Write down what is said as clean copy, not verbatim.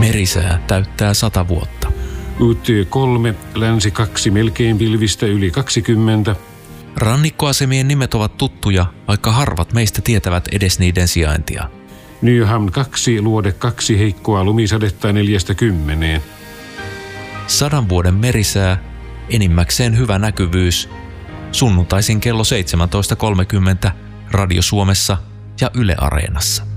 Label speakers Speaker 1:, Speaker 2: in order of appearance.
Speaker 1: Merisää täyttää 100 vuotta.
Speaker 2: UT3, länsi 2, melkein pilvistä yli 20.
Speaker 1: Rannikkoasemien nimet ovat tuttuja, vaikka harvat meistä tietävät edes niiden sijaintia.
Speaker 2: Nyhamn 2, luode 2, heikkoa lumisadetta 4–10.
Speaker 1: 100 vuoden merisää, enimmäkseen hyvä näkyvyys. Sunnuntaisin kello 17.30 Radio Suomessa ja Yle Areenassa.